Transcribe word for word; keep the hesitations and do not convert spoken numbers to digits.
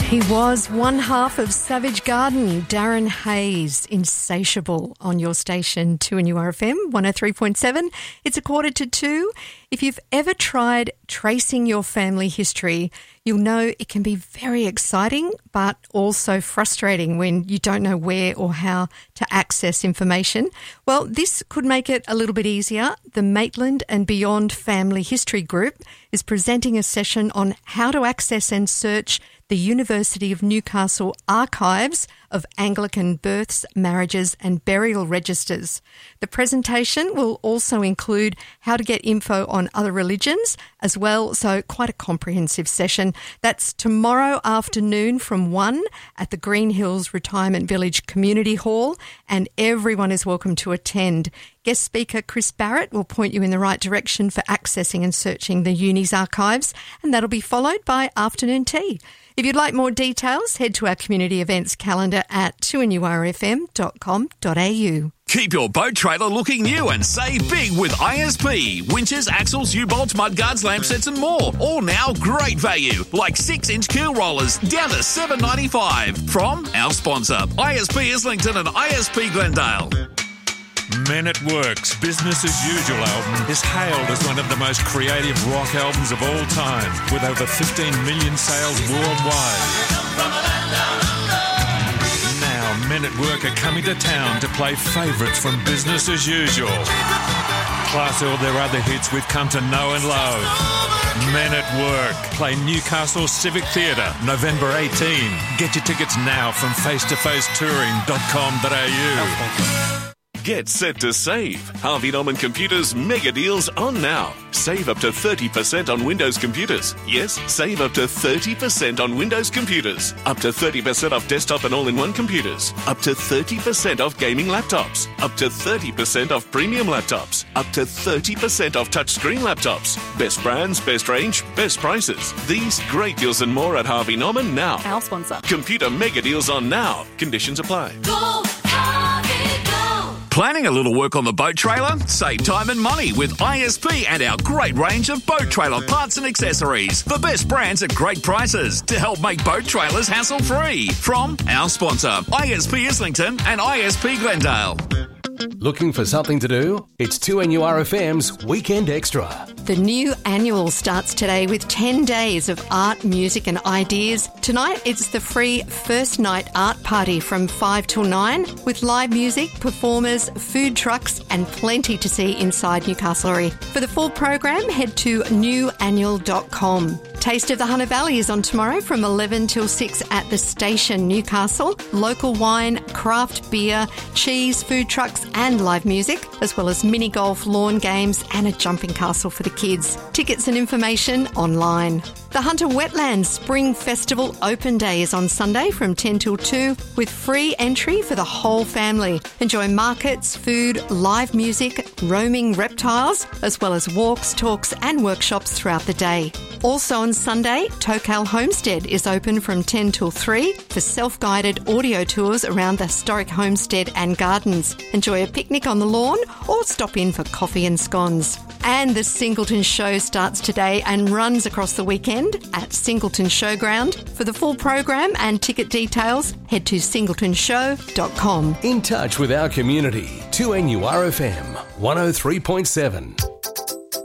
He was one half of Savage Garden, Darren Hayes, Insatiable, on your station, two N U R F M, one oh three point seven. It's a quarter to two. If you've ever tried tracing your family history, you'll know it can be very exciting, but also frustrating when you don't know where or how to access information. Well, this could make it a little bit easier. The Maitland and Beyond Family History Group is presenting a session on how to access and search the University of Newcastle archives of Anglican births, marriages and burial registers. The presentation will also include how to get info on other religions as well, so quite a comprehensive session. That's tomorrow afternoon from one at the Green Hills Retirement Village Community Hall, and everyone is welcome to attend. Guest speaker Chris Barrett will point you in the right direction for accessing and searching the Uni's archives, and that'll be followed by afternoon tea. If you'd like more details, head to our community events calendar at two N U R F M dot com dot a u. Keep your boat trailer looking new and save big with I S P. Winches, axles, U-bolts, mudguards, lamp sets and more. All now great value, like six inch keel rollers down to seven dollars ninety-five. From our sponsor, I S P Islington and I S P Glendale. Men at Work's Business as Usual album is hailed as one of the most creative rock albums of all time, with over fifteen million sales worldwide. Now, Men at Work are coming to town to play favourites from Business as Usual, plus all their other hits we've come to know and love. Men at Work play Newcastle Civic Theatre, November eighteenth. Get your tickets now from face to face touring dot com dot a u. Get set to save. Harvey Norman Computers mega deals on now. Save up to thirty percent on Windows computers. Yes, save up to thirty percent on Windows computers. Up to thirty percent off desktop and all-in-one computers. Up to thirty percent off gaming laptops. Up to thirty percent off premium laptops. Up to thirty percent off touchscreen laptops. Best brands, best range, best prices. These great deals and more at Harvey Norman now. Our sponsor. Computer mega deals on now. Conditions apply. Go! Planning a little work on the boat trailer? Save time and money with I S P and our great range of boat trailer parts and accessories. The best brands at great prices to help make boat trailers hassle-free. From our sponsor, I S P Islington and I S P Glendale. Looking for something to do? It's two N U R F M's Weekend Extra. The new annual starts today with ten days of art, music and ideas. Tonight it's the free first night art party from five till nine with live music, performers, food trucks and plenty to see inside Newcastlery. For the full program, head to new annual dot com. Taste of the Hunter Valley is on tomorrow from eleven till six at the station, Newcastle. Local wine, craft beer, cheese, food trucks and live music, as well as mini golf, lawn games and a jumping castle for the kids. Tickets and information online. The Hunter Wetlands Spring Festival Open Day is on Sunday from ten till two with free entry for the whole family. Enjoy markets, food, live music, roaming reptiles, as well as walks, talks and workshops throughout the day. Also on Sunday, Tokal Homestead is open from ten till three for self-guided audio tours around the historic homestead and gardens. Enjoy a picnic on the lawn or stop in for coffee and scones. And the Singleton Show starts today and runs across the weekend at Singleton Showground. For the full program and ticket details, head to singleton show dot com. In touch with our community, two N U R F M, one oh three point seven.